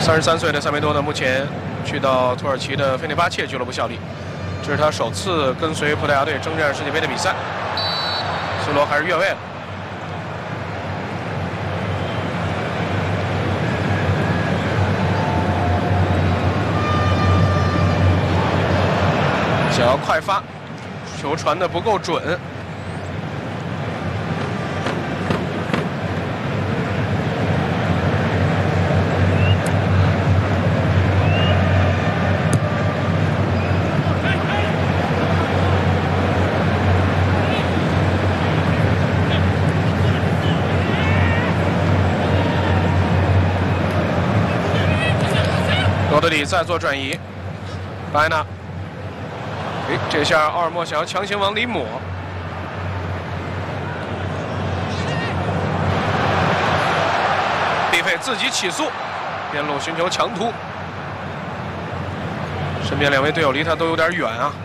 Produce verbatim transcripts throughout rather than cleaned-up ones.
三十三岁的塞梅多呢，目前去到土耳其的费内巴切俱乐部效力，这是他首次跟随葡萄牙队征战世界杯的比赛。C罗还是越位了。想要快发，球传的不够准。罗德里再做转移，巴埃纳。哎，这下奥尔莫想要强行往里抹，毕费自己起速，边路寻求强突，身边两位队友离他都有点远啊。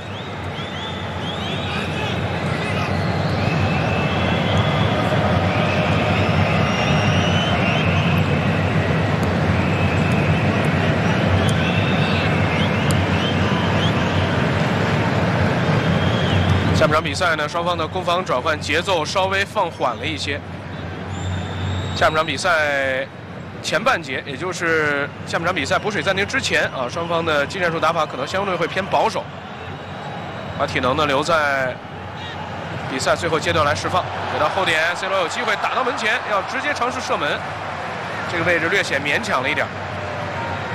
下半场比赛呢，双方的攻防转换节奏稍微放缓了一些。下半场比赛前半节，也就是下半场比赛补水暂停之前啊，双方的技战术打法可能相对会偏保守，把体能呢留在比赛最后阶段来释放。给到后点 ，C 罗有机会打到门前，要直接尝试射门，这个位置略显勉强了一点。